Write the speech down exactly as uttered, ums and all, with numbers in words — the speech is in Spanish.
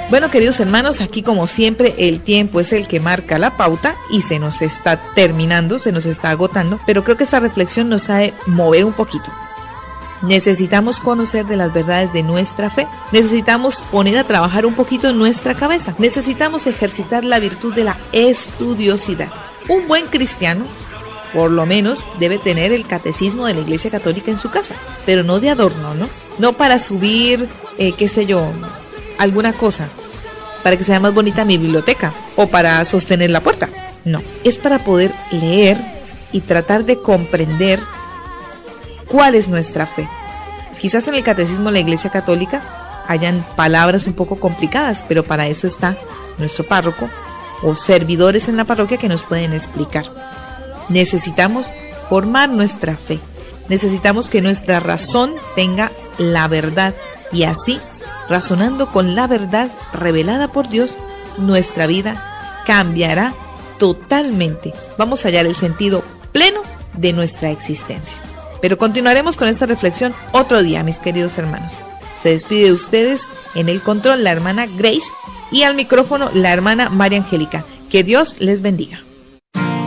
Bueno, queridos hermanos, aquí como siempre el tiempo es el que marca la pauta y se nos está terminando, se nos está agotando, pero creo que esta reflexión nos ha de mover un poquito. Necesitamos conocer de las verdades de nuestra fe, necesitamos poner a trabajar un poquito nuestra cabeza, necesitamos ejercitar la virtud de la estudiosidad. Un buen cristiano, por lo menos, debe tener el catecismo de la Iglesia Católica en su casa, pero no de adorno, ¿no? No para subir, eh, qué sé yo, alguna cosa, para que sea más bonita mi biblioteca o para sostener la puerta. No, es para poder leer y tratar de comprender cuál es nuestra fe. Quizás en el catecismo de la Iglesia Católica hayan palabras un poco complicadas, pero para eso está nuestro párroco o servidores en la parroquia que nos pueden explicar. Necesitamos formar nuestra fe, necesitamos que nuestra razón tenga la verdad y así, razonando con la verdad revelada por Dios, nuestra vida cambiará totalmente. Vamos a hallar el sentido pleno de nuestra existencia. Pero continuaremos con esta reflexión otro día, mis queridos hermanos. Se despide de ustedes en el control la hermana Grace y al micrófono la hermana María Angélica. Que Dios les bendiga.